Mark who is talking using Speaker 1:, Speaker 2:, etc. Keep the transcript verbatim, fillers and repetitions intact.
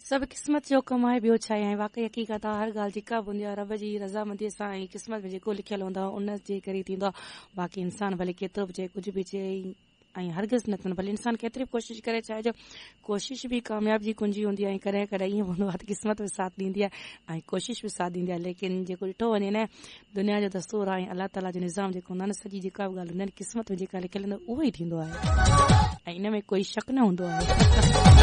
Speaker 1: सभु क़िस्मत जो कमु आहे, ॿियो छा आहे। वाक़ई हक़ीक़त आहे, हर ॻाल्हि जेका बि हूंदी आहे रब जी रज़ामंदीअ सां ऐं क़िस्मत में जेको लिखियलु हूंदो आहे उन जे करे थींदो आहे। बाक़ी इंसान भले केतिरो बि चए, कुझु बि चए, ऐं हरगिज़ न थियनि, भले इंसान केतिरी बि कोशिशि करे चाहे जो कोशिशि बि कामयाबी जी कुंजी हूंदी आहे। ऐं कॾहिं कॾहिं ईअं हूंदो आहे त क़िस्मत बि साथ ॾींदी आहे ऐं कोशिशि बि साथ ॾींदी आहे। लेकिन जेको ॾिठो वञे न, दुनिया जो दस्तूर आहे ऐं अलाह ताला जो निज़ाम जेको हूंदो आहे न, सॼी जेका बि ॻाल्हि हूंदी आहे क़िस्मत में जेका लिखियलु हूंदी आहे उहो ई थींदो आहे ऐं इन में कोई शक न हूंदो आहे।